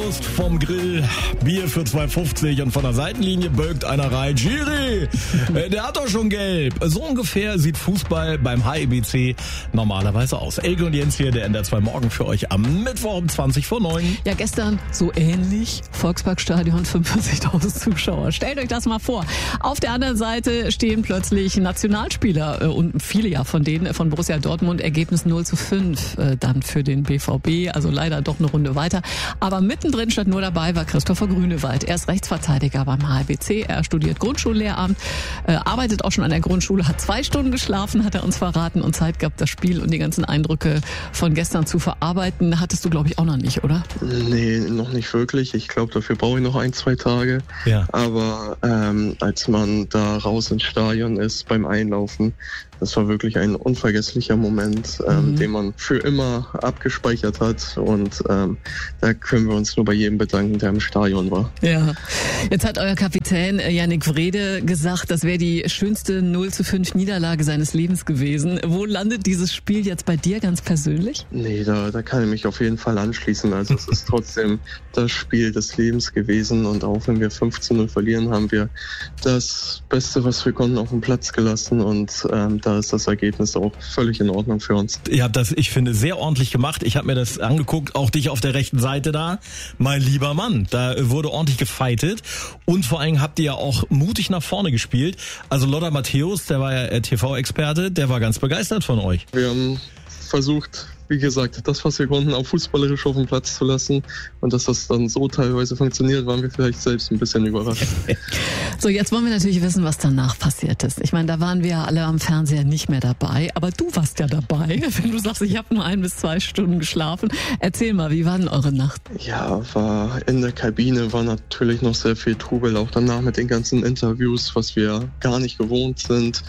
Wurst vom Grill, Bier für 2,50 und von der Seitenlinie bölkt einer rein. Schiri, der hat doch schon gelb. So ungefähr sieht Fußball beim HIBC normalerweise aus. Elke und Jens hier, der NDR 2 Morgen für euch am Mittwoch um 20:09. Ja, gestern so ähnlich. Volksparkstadion, 45.000 Zuschauer. Stellt euch das mal vor. Auf der anderen Seite stehen plötzlich Nationalspieler und viele ja von denen von Borussia Dortmund. Ergebnis 0:5 dann für den BVB. Also leider doch eine Runde weiter. Aber mittendrin statt nur dabei war Christopher Grünewald. Er ist Rechtsverteidiger beim HIBC. Er studiert Grundschullehramt, arbeitet auch schon an der Grundschule, hat 2 Stunden geschlafen, hat er uns verraten und Zeit gehabt, das Spiel und die ganzen Eindrücke von gestern zu verarbeiten. Hattest du, glaube ich, auch noch nicht, oder? Nee, noch nicht wirklich. Ich glaube, dafür brauche ich noch 1-2 Tage. Ja. Aber als man da raus ins Stadion ist beim Einlaufen, das war wirklich ein unvergesslicher Moment, den man für immer abgespeichert hat. Und da können wir uns nur bei jedem bedanken, der im Stadion war. Ja, jetzt hat euer Kapitän Yannick Wrede gesagt, das wäre die schönste 0:5 Niederlage seines Lebens gewesen. Wo landet dieses Spiel jetzt bei dir ganz persönlich? Nee, da kann ich mich auf jeden Fall anschließen. Also es ist trotzdem das Spiel des Lebens gewesen. Und auch wenn wir 15-0 verlieren, haben wir das Beste, was wir konnten, auf den Platz gelassen. Und da ist das Ergebnis auch völlig in Ordnung für uns. Ihr habt das, ich finde, sehr ordentlich gemacht. Ich habe mir das angeguckt, auch dich auf der rechten Seite da. Mein lieber Mann, da wurde ordentlich gefeitet. Und vor allem habt ihr ja auch mutig nach vorne gespielt. Also Lothar Matthäus, der war ja TV-Experte, der war ganz begeistert von euch. Wir haben versucht, wie gesagt, das, was wir konnten, auch fußballerisch auf den Platz zu lassen. Und dass das dann so teilweise funktioniert, waren wir vielleicht selbst ein bisschen überrascht. So, jetzt wollen wir natürlich wissen, was danach passiert ist. Ich meine, da waren wir ja alle am Fernseher nicht mehr dabei, aber du warst ja dabei. Wenn du sagst, ich habe nur 1 bis 2 Stunden geschlafen. Erzähl mal, wie war denn eure Nacht? Ja, war in der Kabine war natürlich noch sehr viel Trubel, auch danach mit den ganzen Interviews, was wir gar nicht gewohnt sind.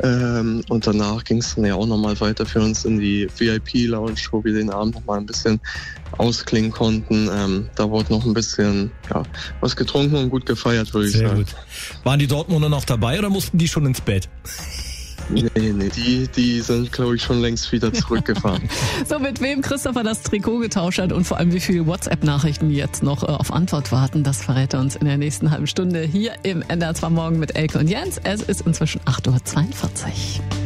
Und danach ging es dann ja auch nochmal weiter für uns in die VIP-Lounge, wo wir den Abend noch mal ein bisschen ausklingen konnten. Da wurde noch ein bisschen was getrunken und gut gefeiert, würde ich sagen. Gut. Waren die Dortmunder noch dabei oder mussten die schon ins Bett? Nee, die sind, glaube ich, schon längst wieder zurückgefahren. So, mit wem Christopher das Trikot getauscht hat und vor allem wie viele WhatsApp-Nachrichten jetzt noch auf Antwort warten, das verrät er uns in der nächsten halben Stunde hier im NDR 2 Morgen mit Elke und Jens. Es ist inzwischen 8:42 Uhr.